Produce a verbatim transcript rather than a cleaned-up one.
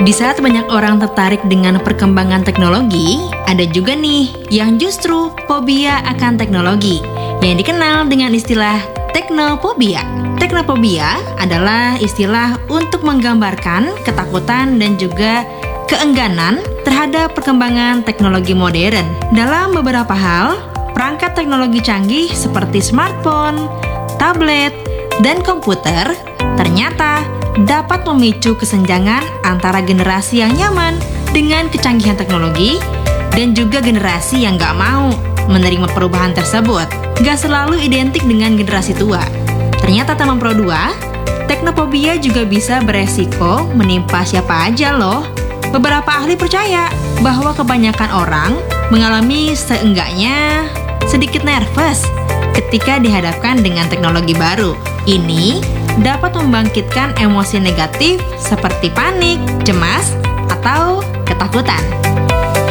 Di saat banyak orang tertarik dengan perkembangan teknologi, ada juga nih yang justru fobia akan teknologi, yang dikenal dengan istilah teknophobia. Teknophobia adalah istilah untuk menggambarkan ketakutan dan juga keengganan terhadap perkembangan teknologi modern. Dalam beberapa hal, perangkat teknologi canggih seperti smartphone, tablet, dan komputer ternyata dapat memicu kesenjangan antara generasi yang nyaman dengan kecanggihan teknologi dan juga generasi yang gak mau menerima perubahan tersebut. Gak selalu identik dengan generasi tua. Ternyata teman Pro dua, teknophobia juga bisa beresiko menimpa siapa aja loh. Beberapa ahli percaya bahwa kebanyakan orang mengalami seenggaknya sedikit nervous ketika dihadapkan dengan teknologi baru. Ini dapat membangkitkan emosi negatif seperti panik, cemas, atau ketakutan.